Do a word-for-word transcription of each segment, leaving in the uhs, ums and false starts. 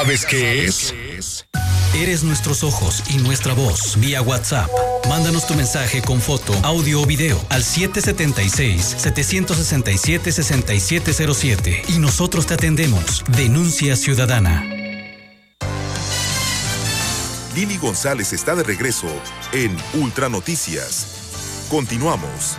¿Sabes qué es? Eres nuestros ojos y nuestra voz. Vía WhatsApp. Mándanos tu mensaje con foto, audio o video al siete siete seis, siete seis siete, seis siete cero siete y nosotros te atendemos. Denuncia ciudadana. Lili González está de regreso en Ultra Noticias. Continuamos.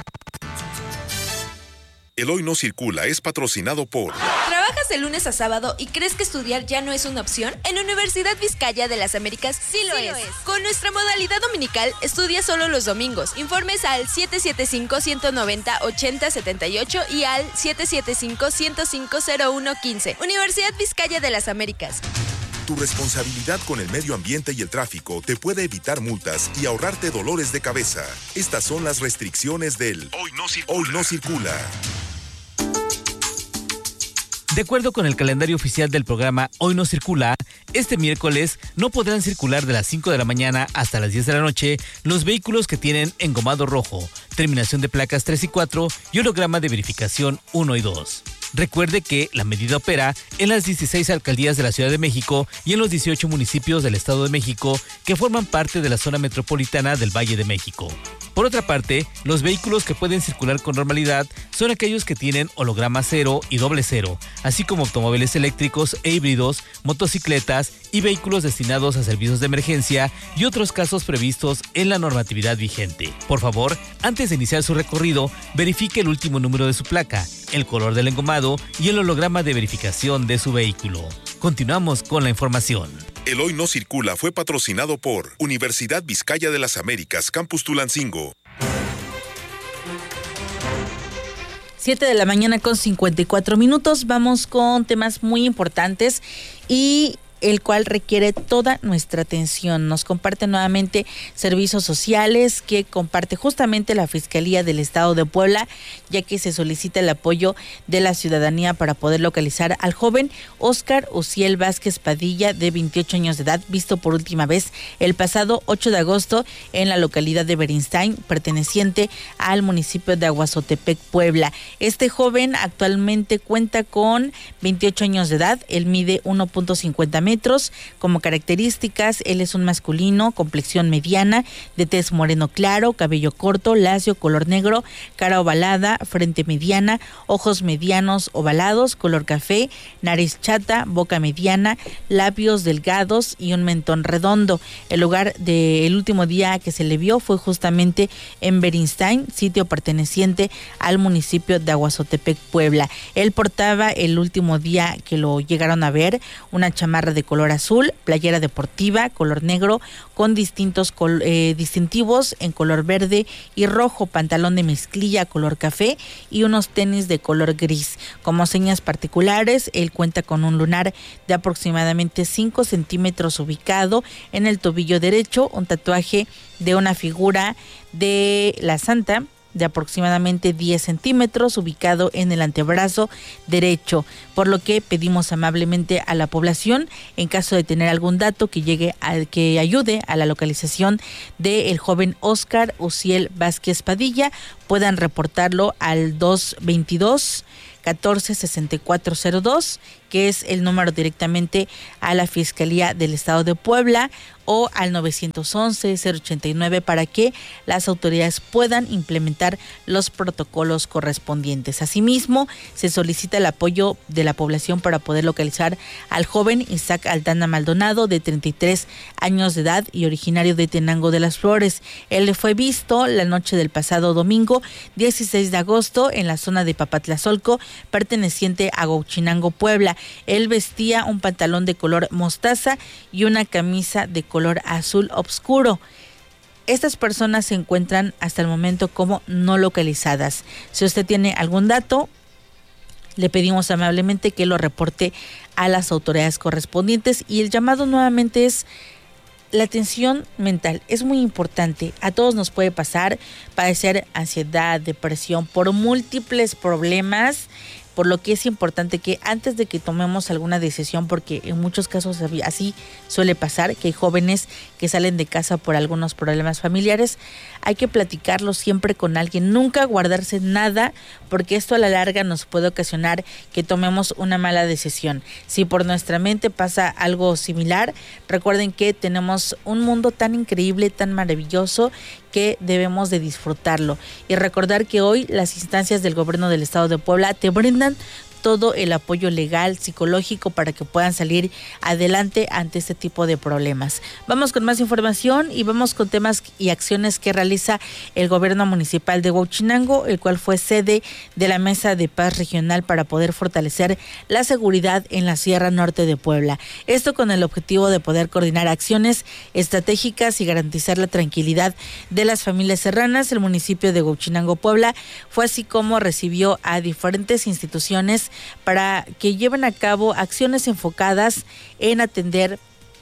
El Hoy No Circula es patrocinado por... ¿Trabajas de lunes a sábado y crees que estudiar ya no es una opción? En Universidad Vizcaya de las Américas sí lo, sí es. lo es. Con nuestra modalidad dominical, estudia solo los domingos. Informes al siete siete cinco, uno nueve cero, ocho cero siete ocho y al siete siete cinco, uno cinco cero uno uno cinco. Universidad Vizcaya de las Américas. Tu responsabilidad con el medio ambiente y el tráfico te puede evitar multas y ahorrarte dolores de cabeza. Estas son las restricciones del Hoy No Circula. Hoy No Circula. De acuerdo con el calendario oficial del programa Hoy No Circula, este miércoles no podrán circular de las cinco de la mañana hasta las diez de la noche los vehículos que tienen engomado rojo, terminación de placas tres y cuatro y holograma de verificación uno y dos. Recuerde que la medida opera en las dieciséis alcaldías de la Ciudad de México y en los dieciocho municipios del Estado de México que forman parte de la zona metropolitana del Valle de México. Por otra parte, los vehículos que pueden circular con normalidad son aquellos que tienen holograma cero y doble cero, así como automóviles eléctricos e híbridos, motocicletas y vehículos destinados a servicios de emergencia y otros casos previstos en la normatividad vigente. Por favor, antes de iniciar su recorrido, verifique el último número de su placa, el color del engomado y el holograma de verificación de su vehículo. Continuamos con la información. El Hoy No Circula fue patrocinado por Universidad Vizcaya de las Américas, Campus Tulancingo. siete de la mañana con cincuenta y cuatro minutos. Vamos con temas muy importantes y el cual requiere toda nuestra atención. Nos comparte nuevamente servicios sociales que comparte justamente la Fiscalía del Estado de Puebla, ya que se solicita el apoyo de la ciudadanía para poder localizar al joven Óscar Uziel Vázquez Padilla, de veintiocho años de edad, visto por última vez el pasado ocho de agosto en la localidad de Beristain, perteneciente al municipio de Aguazotepec, Puebla. Este joven actualmente cuenta con veintiocho años de edad, él mide uno punto cincuenta metros. Como características, él es un masculino, complexión mediana, de tez moreno claro, cabello corto, lacio, color negro, cara ovalada, frente mediana, ojos medianos ovalados, color café, nariz chata, boca mediana, labios delgados y un mentón redondo. El lugar del último día que se le vio fue justamente en Beristain, sitio perteneciente al municipio de Aguazotepec, Puebla. Él portaba el último día que lo llegaron a ver una chamarra de color azul, playera deportiva, color negro, con distintos col- eh, distintivos en color verde y rojo, pantalón de mezclilla color café y unos tenis de color gris. Como señas particulares, él cuenta con un lunar de aproximadamente cinco centímetros ubicado en el tobillo derecho, un tatuaje de una figura de la Santa de aproximadamente diez centímetros ubicado en el antebrazo derecho, por lo que pedimos amablemente a la población, en caso de tener algún dato que llegue a, que ayude a la localización del joven Óscar Uziel Vázquez Padilla, puedan reportarlo al dos veintidós, catorce sesenta y cuatro cero dos, que es el número directamente a la Fiscalía del Estado de Puebla, o al nueve once, cero ochenta y nueve, para que las autoridades puedan implementar los protocolos correspondientes. Asimismo, se solicita el apoyo de la población para poder localizar al joven Isaac Aldana Maldonado, de treinta y tres años de edad y originario de Tenango de las Flores. Él fue visto la noche del pasado domingo dieciséis de agosto en la zona de Papatlazolco, perteneciente a Huachinango, Puebla. Él vestía un pantalón de color mostaza y una camisa de color azul oscuro. Estas personas se encuentran hasta el momento como no localizadas. Si usted tiene algún dato, le pedimos amablemente que lo reporte a las autoridades correspondientes. Y el llamado nuevamente es la atención mental. Es muy importante. A todos nos puede pasar, padecer ansiedad, depresión por múltiples problemas, por lo que es importante que antes de que tomemos alguna decisión, porque en muchos casos así suele pasar, que hay jóvenes que salen de casa por algunos problemas familiares, hay que platicarlo siempre con alguien, nunca guardarse nada, porque esto a la larga nos puede ocasionar que tomemos una mala decisión. Si por nuestra mente pasa algo similar, recuerden que tenemos un mundo tan increíble, tan maravilloso, que debemos de disfrutarlo y recordar que hoy las instancias del gobierno del estado de Puebla te brindan todo el apoyo legal, psicológico para que puedan salir adelante ante este tipo de problemas. Vamos con más información y vamos con temas y acciones que realiza el gobierno municipal de Huauchinango, el cual fue sede de la Mesa de Paz Regional para poder fortalecer la seguridad en la Sierra Norte de Puebla. Esto con el objetivo de poder coordinar acciones estratégicas y garantizar la tranquilidad de las familias serranas. El municipio de Huauchinango, Puebla, fue así como recibió a diferentes instituciones para que lleven a cabo acciones enfocadas en atender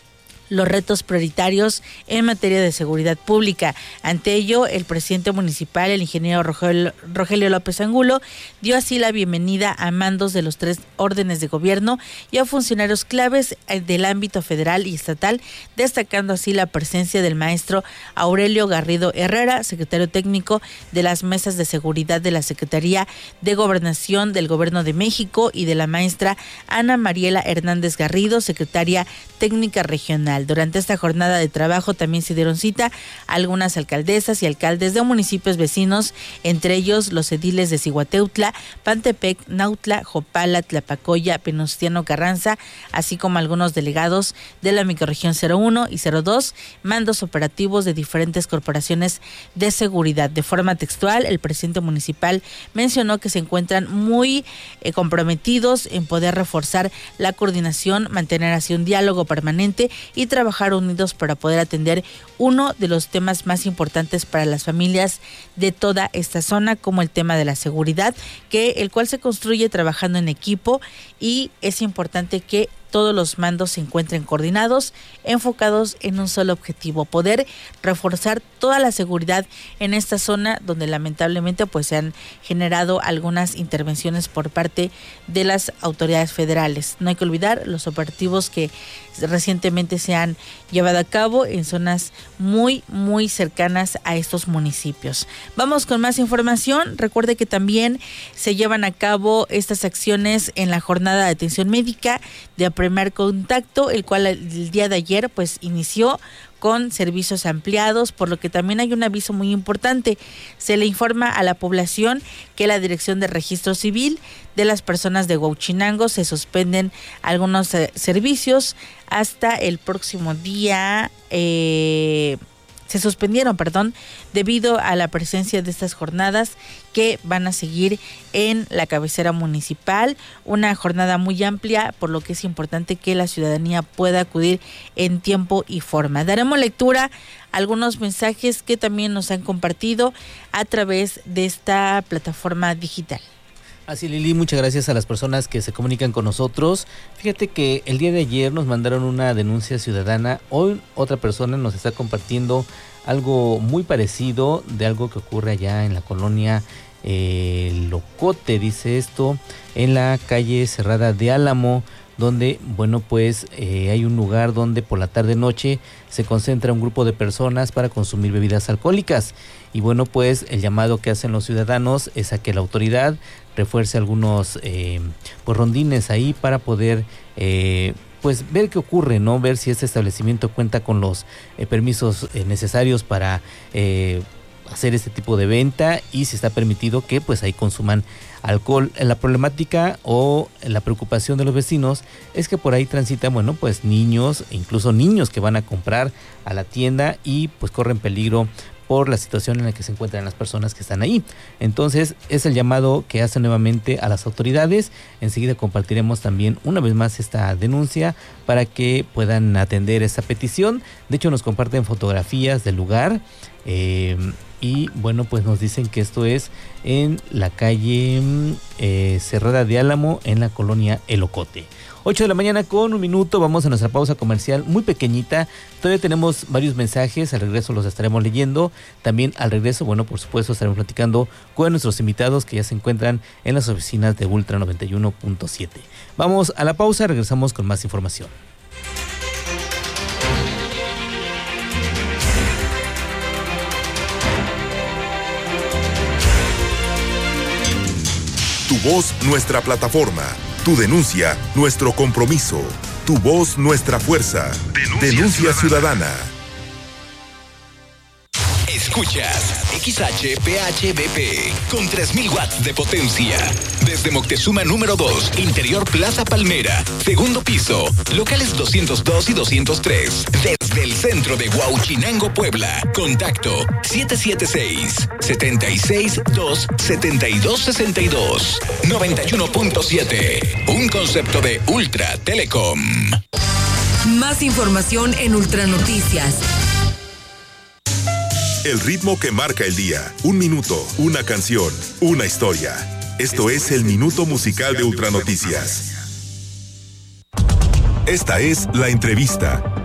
los retos prioritarios en materia de seguridad pública. Ante ello, el presidente municipal, el ingeniero Rogelio, Rogelio López Angulo, dio así la bienvenida a mandos de los tres órdenes de gobierno y a funcionarios claves del ámbito federal y estatal, destacando así la presencia del maestro Aurelio Garrido Herrera, secretario técnico de las mesas de seguridad de la Secretaría de Gobernación del Gobierno de México, y de la maestra Ana Mariela Hernández Garrido, secretaria técnica regional. Durante esta jornada de trabajo también se dieron cita a algunas alcaldesas y alcaldes de municipios vecinos, entre ellos los ediles de Cihuateutla, Pantepec, Nautla, Jopala, Tlapacoya, Venustiano Carranza, así como algunos delegados de la microrregión cero uno y cero dos, mandos operativos de diferentes corporaciones de seguridad. De forma textual, el presidente municipal mencionó que se encuentran muy eh, comprometidos en poder reforzar la coordinación, mantener así un diálogo permanente y trabajar unidos para poder atender uno de los temas más importantes para las familias de toda esta zona, como el tema de la seguridad, que el cual se construye trabajando en equipo, y es importante que todos los mandos se encuentren coordinados, enfocados en un solo objetivo: poder reforzar toda la seguridad en esta zona donde lamentablemente pues se han generado algunas intervenciones por parte de las autoridades federales. No hay que olvidar los operativos que recientemente se han llevado a cabo en zonas muy muy cercanas a estos municipios. Vamos con más información. Recuerde que también se llevan a cabo estas acciones en la jornada de atención médica de primer contacto, el cual el día de ayer pues inició con servicios ampliados, por lo que también hay un aviso muy importante. Se le informa a la población que la Dirección de Registro Civil de las personas de Huauchinango se suspenden algunos eh, servicios hasta el próximo día. Eh, se suspendieron, perdón, debido a la presencia de estas jornadas que van a seguir en la cabecera municipal, una jornada muy amplia, por lo que es importante que la ciudadanía pueda acudir en tiempo y forma. Daremos lectura a algunos mensajes que también nos han compartido a través de esta plataforma digital. Así, Lili, muchas gracias a las personas que se comunican con nosotros. Fíjate que el día de ayer nos mandaron una denuncia ciudadana. Hoy otra persona nos está compartiendo algo muy parecido de algo que ocurre allá en la colonia eh, Locote, dice esto, en la calle Cerrada de Álamo, donde, bueno, pues eh, hay un lugar donde por la tarde-noche se concentra un grupo de personas para consumir bebidas alcohólicas. Y bueno, pues el llamado que hacen los ciudadanos es a que la autoridad refuerce algunos eh, pues rondines ahí para poder eh, pues ver qué ocurre, ¿no? Ver si este establecimiento cuenta con los eh, permisos eh, necesarios para eh, hacer este tipo de venta, y si está permitido que pues ahí consuman alcohol. La problemática o la preocupación de los vecinos es que por ahí transitan, bueno, pues niños, incluso niños que van a comprar a la tienda y pues corren peligro por la situación en la que se encuentran las personas que están ahí. Entonces es el llamado que hace nuevamente a las autoridades. Enseguida compartiremos también una vez más esta denuncia para que puedan atender esta petición. De hecho nos comparten fotografías del lugar eh, y bueno, pues nos dicen que esto es en la calle eh, Cerrada de Álamo, en la colonia El Ocote. ocho de la mañana con un minuto, vamos a nuestra pausa comercial muy pequeñita. Todavía tenemos varios mensajes, al regreso los estaremos leyendo. También al regreso, bueno, por supuesto, estaremos platicando con nuestros invitados que ya se encuentran en las oficinas de Ultra noventa y uno punto siete. Vamos a la pausa, regresamos con más información. Tu voz, nuestra plataforma. Tu denuncia, nuestro compromiso. Tu voz, nuestra fuerza. Denuncia, Denuncia ciudadana. ciudadana. Escuchas X H P H B P con tres mil watts de potencia. Desde Moctezuma número dos, Interior Plaza Palmera, segundo piso, locales doscientos dos y doscientos tres. Desde el centro de Huauchinango, Puebla. Contacto siete siete seis, siete seis dos, siete dos seis dos. noventa y uno punto siete. Un concepto de Ultra Telecom. Más información en Ultra Noticias. El ritmo que marca el día. Un minuto, una canción, una historia. Esto es el Minuto Musical de Ultra Noticias. Esta es La Entrevista.